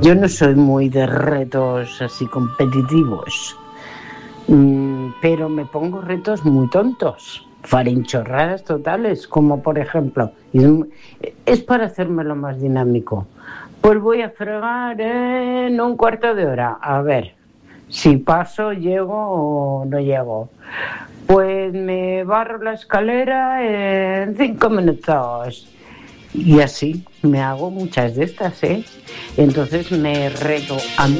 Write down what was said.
Yo no soy muy de retos así competitivos, pero me pongo retos muy tontos, farinchorradas totales, como por ejemplo, es para hacérmelo más dinámico. Pues voy a fregar en un cuarto de hora, a ver si paso, llego o no llego. Pues me barro la escalera en 5 minutos. Y así me hago muchas de estas, ¿eh? Entonces me reto a mí